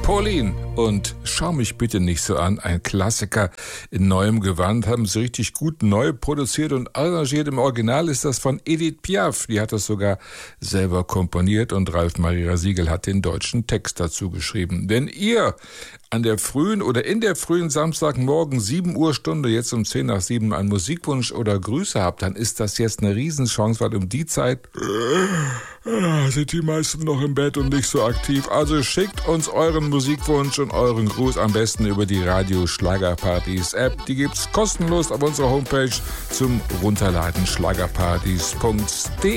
Pauline und Schau mich bitte nicht so an, ein Klassiker in neuem Gewand, haben sie richtig gut neu produziert und arrangiert. Im Original ist das von Edith Piaf, die hat das sogar selber komponiert und Ralf Maria Siegel hat den deutschen Text dazu geschrieben. Wenn ihr an der frühen oder in der frühen Samstagmorgen 7 Uhr Stunde, jetzt um 10 nach 7, einen Musikwunsch oder Grüße habt, dann ist das jetzt eine Riesenchance, weil um die Zeit sind die meisten noch im Bett und nicht so aktiv. Also schickt uns euren Musikwunsch und euren Gruß am besten über die Radio Schlagerpartys App. Die gibt's kostenlos auf unserer Homepage zum Runterladen schlagerpartys.de.